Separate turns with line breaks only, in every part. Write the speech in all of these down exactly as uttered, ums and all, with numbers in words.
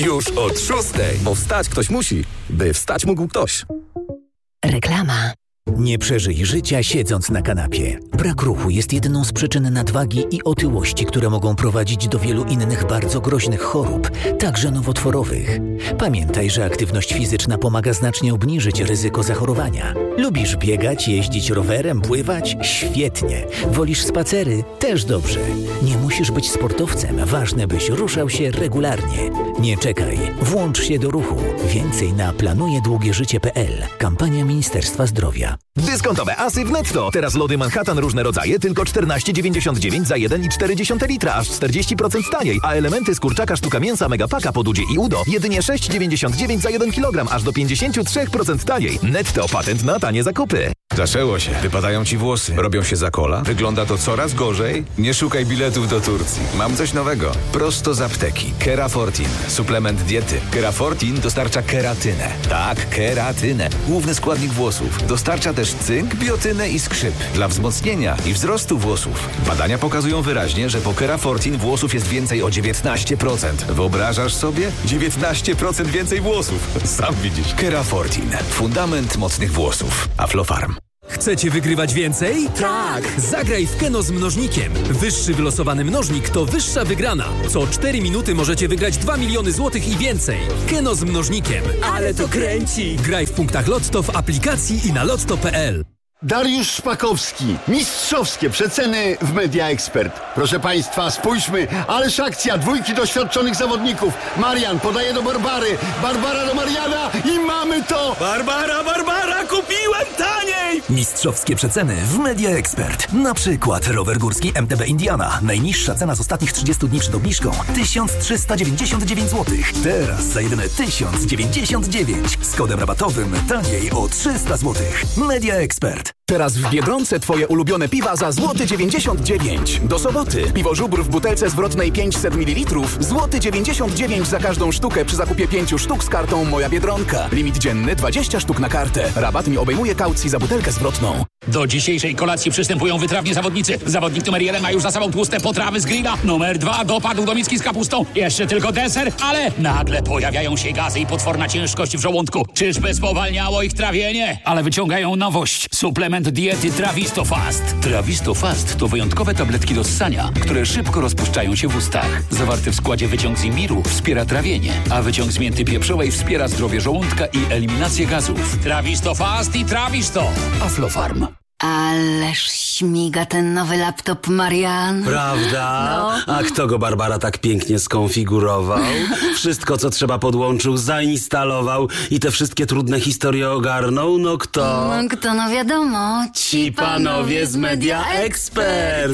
Już od szóstej, bo wstać ktoś musi, by wstać mógł ktoś.
Reklama.
Nie przeżyj życia siedząc na kanapie. Brak ruchu jest jedną z przyczyn nadwagi i otyłości, które mogą prowadzić do wielu innych bardzo groźnych chorób, także nowotworowych. Pamiętaj, że aktywność fizyczna pomaga znacznie obniżyć ryzyko zachorowania. Lubisz biegać, jeździć rowerem, pływać? Świetnie. Wolisz spacery? Też dobrze. Nie musisz być sportowcem, ważne byś ruszał się regularnie. Nie czekaj, włącz się do ruchu. Więcej na planuje długie życie kropka p l. Kampania Ministerstwa Zdrowia.
Dyskontowe asy w Netto. Teraz lody Manhattan różne rodzaje tylko czternaście dziewięćdziesiąt dziewięć za jeden i cztery dziesiąte litra, aż czterdzieści procent taniej, a elementy z kurczaka sztuka mięsa Megapaka po Dudzie i Udo jedynie sześć dziewięćdziesiąt dziewięć za jeden kilogram, aż do pięćdziesiąt trzy procent taniej. Netto, patent na tanie zakupy.
Zaczęło się. Wypadają ci włosy. Robią się za kola. Wygląda to coraz gorzej. Nie szukaj biletów do Turcji. Mam coś nowego. Prosto z apteki. Kerafortin. Suplement diety. Kerafortin dostarcza keratynę. Tak, keratynę. Główny składnik włosów. Dostarcza też cynk, biotynę i skrzyp. Dla wzmocnienia i wzrostu włosów. Badania pokazują wyraźnie, że po Kerafortin włosów jest więcej o dziewiętnaście procent. Wyobrażasz sobie? dziewiętnaście procent więcej włosów. Sam widzisz. Kerafortin. Fundament mocnych włosów. Aflofarm.
Chcecie wygrywać więcej? Tak! Zagraj w Keno z mnożnikiem. Wyższy wylosowany mnożnik to wyższa wygrana. Co cztery minuty możecie wygrać dwa miliony złotych i więcej. Keno z mnożnikiem. Ale to kręci! Graj w punktach Lotto, w aplikacji i na lotto kropka p l.
Dariusz Szpakowski. Mistrzowskie przeceny w Media Expert. Proszę Państwa, spójrzmy, ależ akcja, dwójki doświadczonych zawodników. Marian podaje do Barbary, Barbara do Mariana i mamy to!
Barbara, Barbara, kupiłem taniej!
Mistrzowskie przeceny w Media Expert. Na przykład rower górski M T B Indiana. Najniższa cena z ostatnich trzydziestu dni przed obniżką tysiąc trzysta dziewięćdziesiąt dziewięć złotych. Teraz za jedyne tysiąc dziewięćdziesiąt dziewięć. Z kodem rabatowym taniej o trzysta złotych. Media Expert.
Teraz w Biedronce twoje ulubione piwa za złoty dziewięćdziesiąt dziewięć. Do soboty. Piwo Żubr w butelce zwrotnej pięćset mililitrów. Złoty dziewięćdziesiąt dziewięć za każdą sztukę przy zakupie pięciu sztuk z kartą Moja Biedronka. Limit dzienny dwadzieścia sztuk na kartę. Rabat nie obejmuje kaucji za butelkę zwrotną.
Do dzisiejszej kolacji przystępują wytrawni zawodnicy. Zawodnik numer jeden ma już za sobą tłuste potrawy z grilla. Numer dwa dopadł do miski z kapustą. Jeszcze tylko deser, ale nagle pojawiają się gazy i potworna ciężkość w żołądku. Czyżby spowalniało ich trawienie? Ale wyciągają nowość. Suplement diety Trawisto Fast. Trawisto Fast to wyjątkowe tabletki do ssania, które szybko rozpuszczają się w ustach. Zawarty w składzie wyciąg z imbiru wspiera trawienie, a wyciąg z mięty pieprzowej wspiera zdrowie żołądka i eliminację gazów. Trawisto Fast i Trawisto. Aflofarm.
Ależ śmiga ten nowy laptop, Marian.
Prawda? No. A kto go, Barbara, tak pięknie skonfigurował? Wszystko, co trzeba, podłączył, zainstalował i te wszystkie trudne historie ogarnął? No kto?
No kto, no wiadomo.
Ci panowie z Media Expert.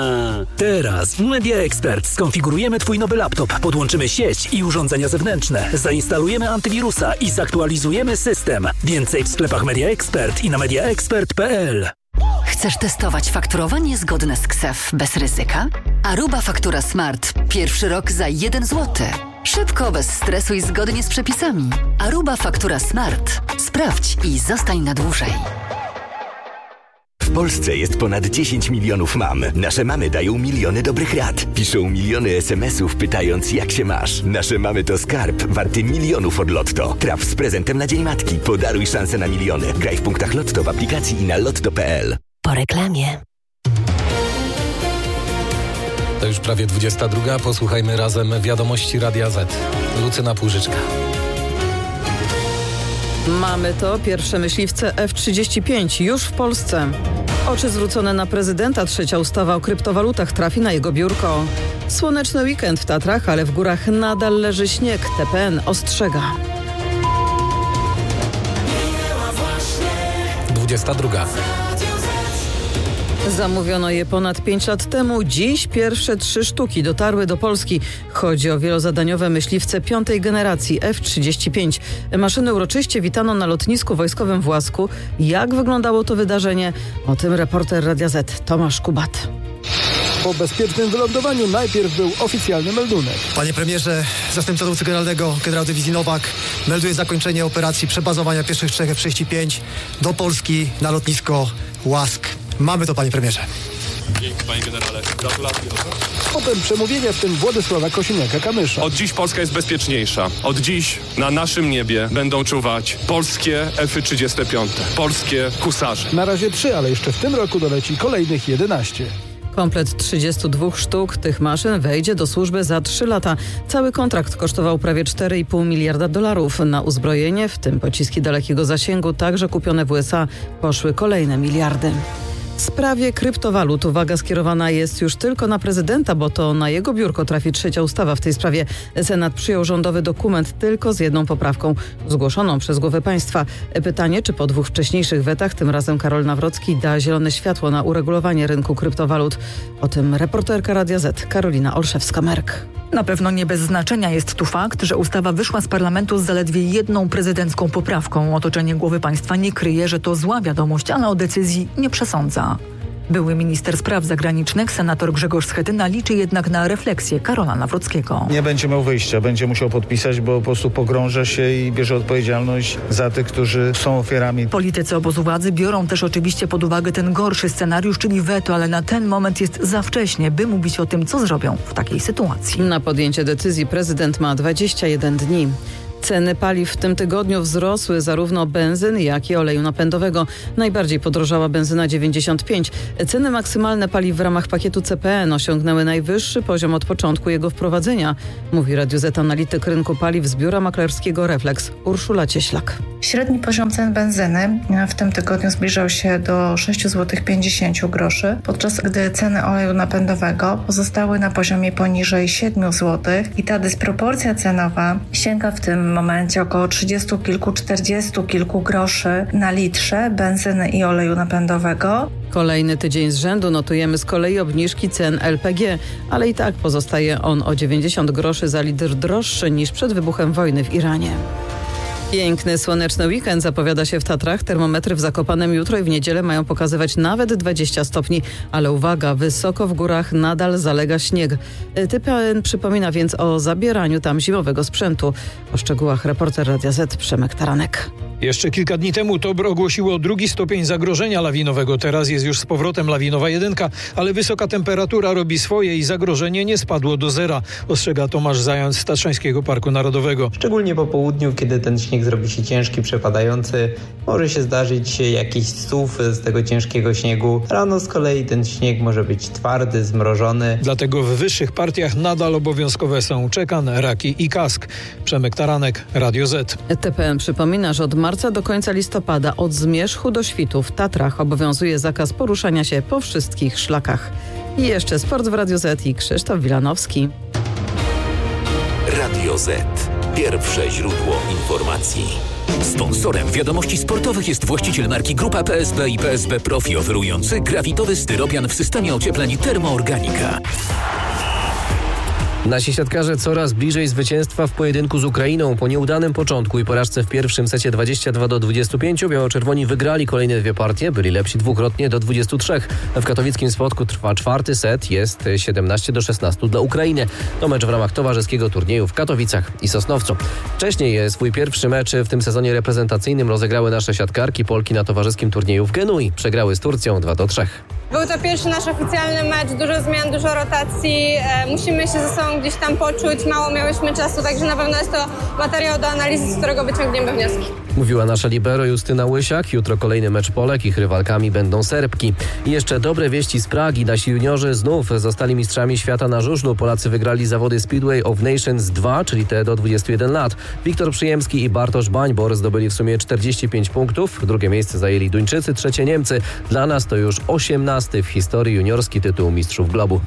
Teraz w Media Expert skonfigurujemy twój nowy laptop, podłączymy sieć i urządzenia zewnętrzne, zainstalujemy antywirusa i zaktualizujemy system. Więcej w sklepach Media Expert i na media expert kropka p l.
Chcesz testować fakturowanie zgodne z K S E F bez ryzyka? Aruba Faktura Smart. Pierwszy rok za jeden złoty. Szybko, bez stresu i zgodnie z przepisami. Aruba Faktura Smart. Sprawdź i zostań na dłużej.
W Polsce jest ponad dziesięć milionów mam. Nasze mamy dają miliony dobrych rad. Piszą miliony es em esów pytając, jak się masz. Nasze mamy to skarb warty milionów od Lotto. Traf z prezentem na Dzień Matki. Podaruj szansę na miliony. Graj w punktach Lotto w aplikacji i na lotto kropka p l.
Po reklamie.
To już prawie dwudziesta druga. Posłuchajmy razem wiadomości Radia Z. Lucyna Płużyczka.
Mamy to pierwsze myśliwce F trzydzieści pięć już w Polsce. Oczy zwrócone na prezydenta. Trzecia ustawa o kryptowalutach trafi na jego biurko. Słoneczny weekend w Tatrach, ale w górach nadal leży śnieg. T P N ostrzega.
dwudziesta druga.
Zamówiono je ponad pięć lat temu. Dziś pierwsze trzy sztuki dotarły do Polski. Chodzi o wielozadaniowe myśliwce piątej generacji F trzydzieści pięć. Maszyny uroczyście witano na lotnisku wojskowym w Łasku. Jak wyglądało to wydarzenie? O tym reporter Radia Z Tomasz Kubat.
Po bezpiecznym wylądowaniu najpierw był oficjalny meldunek.
Panie premierze, zastępca dowódcy generalnego, generał dywizji Nowak melduje zakończenie operacji przebazowania pierwszych trzech F trzydzieści pięć do Polski na lotnisko Łask. Mamy to, panie premierze.
Dzięki, panie generale. Gratulacje.
Potem przemówienie, w tym Władysława Kosiniaka-Kamysza.
Od dziś Polska jest bezpieczniejsza. Od dziś na naszym niebie będą czuwać polskie F trzydzieści pięć, polskie husarze.
Na razie trzy, ale jeszcze w tym roku doleci kolejnych jedenaście.
Komplet trzydziestu dwóch sztuk tych maszyn wejdzie do służby za trzy lata. Cały kontrakt kosztował prawie cztery i pół miliarda dolarów. Na uzbrojenie, w tym pociski dalekiego zasięgu, także kupione w U S A, poszły kolejne miliardy. W sprawie kryptowalut uwaga skierowana jest już tylko na prezydenta, bo to na jego biurko trafi trzecia ustawa w tej sprawie. Senat przyjął rządowy dokument tylko z jedną poprawką, zgłoszoną przez głowę państwa. Pytanie, czy po dwóch wcześniejszych wetach, tym razem Karol Nawrocki, da zielone światło na uregulowanie rynku kryptowalut. O tym reporterka Radia Z Karolina Olszewska-Merk.
Na pewno nie bez znaczenia jest tu fakt, że ustawa wyszła z parlamentu z zaledwie jedną prezydencką poprawką. Otoczenie głowy państwa nie kryje, że to zła wiadomość, ale o decyzji nie przesądza. Były minister spraw zagranicznych, senator Grzegorz Schetyna, liczy jednak na refleksję Karola Nawrockiego.
Nie będzie miał wyjścia, będzie musiał podpisać, bo po prostu pogrąża się i bierze odpowiedzialność za tych, którzy są ofiarami.
Politycy obozu władzy biorą też oczywiście pod uwagę ten gorszy scenariusz, czyli weto, ale na ten moment jest za wcześnie, by mówić o tym, co zrobią w takiej sytuacji.
Na podjęcie decyzji prezydent ma dwadzieścia jeden dni. Ceny paliw w tym tygodniu wzrosły, zarówno benzyny, jak i oleju napędowego. Najbardziej podrożała benzyna dziewięćdziesiąt pięć. Ceny maksymalne paliw w ramach pakietu C P N osiągnęły najwyższy poziom od początku jego wprowadzenia, mówi Radio Z analityk rynku paliw z biura maklerskiego Reflex Urszula Cieślak.
Średni poziom cen benzyny w tym tygodniu zbliżał się do sześć złotych pięćdziesiąt groszy, podczas gdy ceny oleju napędowego pozostały na poziomie poniżej siedem złotych i ta dysproporcja cenowa sięga w tym momencie około trzydziestu kilku, czterdziestu kilku groszy na litrze benzyny i oleju napędowego.
Kolejny tydzień z rzędu notujemy z kolei obniżki cen L P G, ale i tak pozostaje on o dziewięćdziesiąt groszy za litr droższy niż przed wybuchem wojny w Iranie. Piękny, słoneczny weekend zapowiada się w Tatrach. Termometry w Zakopanem jutro i w niedzielę mają pokazywać nawet dwadzieścia stopni. Ale uwaga, wysoko w górach nadal zalega śnieg. T P N przypomina więc o zabieraniu tam zimowego sprzętu. O szczegółach reporter Radia Z Przemek Taranek.
Jeszcze kilka dni temu T O B R ogłosiło drugi stopień zagrożenia lawinowego. Teraz jest już z powrotem lawinowa jedynka, ale wysoka temperatura robi swoje i zagrożenie nie spadło do zera, ostrzega Tomasz Zając z Tatrzańskiego Parku Narodowego.
Szczególnie po południu, kiedy ten śnieg zrobi się ciężki, przepadający, może się zdarzyć jakiś stów z tego ciężkiego śniegu. Rano z kolei ten śnieg może być twardy, zmrożony.
Dlatego w wyższych partiach nadal obowiązkowe są czekan, raki i kask. Przemek Taranek, Radio Z.
T P N przypomina, że od marca do końca listopada od Zmierzchu do Świtu w Tatrach obowiązuje zakaz poruszania się po wszystkich szlakach. I jeszcze sport w Radio Z i Krzysztof Wilanowski.
Radio Z. Pierwsze źródło informacji. Sponsorem wiadomości sportowych jest właściciel marki Grupa P S B i P S B Profi, oferujący grafitowy styropian w systemie ociepleń Termoorganika.
Nasi siatkarze coraz bliżej zwycięstwa w pojedynku z Ukrainą. Po nieudanym początku i porażce w pierwszym secie dwadzieścia dwa do dwudziestu pięciu biało-czerwoni wygrali kolejne dwie partie, byli lepsi dwukrotnie do dwudziestu trzech. W katowickim Swodku trwa czwarty set, jest siedemnaście do szesnastu dla Ukrainy. To mecz w ramach towarzyskiego turnieju w Katowicach i Sosnowcu. Wcześniej swój pierwszy mecz w tym sezonie reprezentacyjnym rozegrały nasze siatkarki Polki na towarzyskim turnieju w Genui. Przegrały z Turcją dwa do trzech.
Był to pierwszy nasz oficjalny mecz, dużo zmian, dużo rotacji. E, musimy się ze sobą gdzieś tam poczuć, mało miałyśmy czasu, także na pewno jest to materiał do analizy, z którego wyciągniemy wnioski.
Mówiła nasza libero Justyna Łysiak. Jutro kolejny mecz Polek, ich rywalkami będą Serbki. I jeszcze dobre wieści z Pragi. Nasi juniorzy znów zostali mistrzami świata na żużlu. Polacy wygrali zawody Speedway of Nations dwa, czyli te do dwudziestu jeden lat. Wiktor Przyjemski i Bartosz Bańbor zdobyli w sumie czterdzieści pięć punktów. Drugie miejsce zajęli Duńczycy, trzecie Niemcy. Dla nas to już osiemnasty w historii juniorski tytuł mistrzów globu.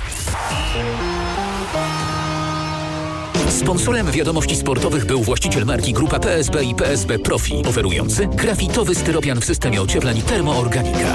Sponsorem wiadomości sportowych był właściciel marki Grupa P S B i P S B Profi, oferujący grafitowy styropian w systemie ociepleń Termoorganika.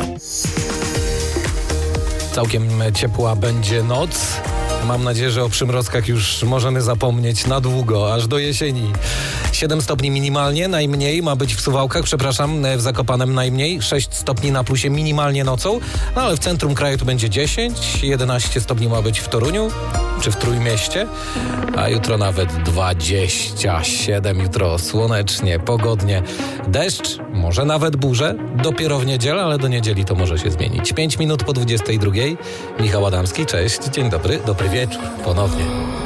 Całkiem ciepła będzie noc. Mam nadzieję, że o przymrozkach już możemy zapomnieć na długo, aż do jesieni. siedem stopni minimalnie, najmniej ma być w Suwałkach, przepraszam, w Zakopanem najmniej, sześć stopni na plusie minimalnie nocą, no ale w centrum kraju to będzie dziesięć, jedenaście stopni ma być w Toruniu, czy w Trójmieście, a jutro nawet dwadzieścia siedem, jutro słonecznie, pogodnie, deszcz, może nawet burze, dopiero w niedzielę, ale do niedzieli to może się zmienić. pięć minut po dwudziestej drugiej. Michał Adamski, cześć, dzień dobry, dobry wieczór ponownie.